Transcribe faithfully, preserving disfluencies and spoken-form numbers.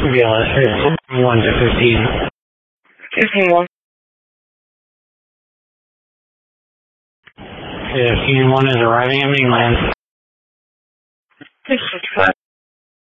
B L S one to fifteen. fifteen one. fifteen one is arriving at mainland. six six five.